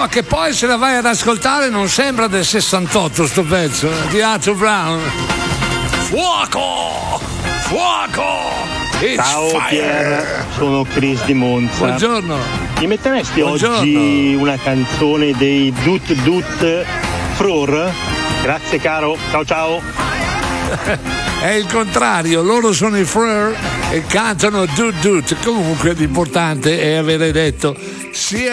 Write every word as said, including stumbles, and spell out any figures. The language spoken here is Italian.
No, che poi se la vai ad ascoltare non sembra del sessantotto sto pezzo di Arthur Brown. Fuoco! Fuoco! It's Ciao fire. Pier, sono Chris di Monza. Buongiorno. Mi metteresti Buongiorno. oggi una canzone dei Dut Dut Frur? Grazie caro, ciao ciao. È il contrario, loro sono i Freur e cantano Dut Dut. Comunque l'importante è avere detto sia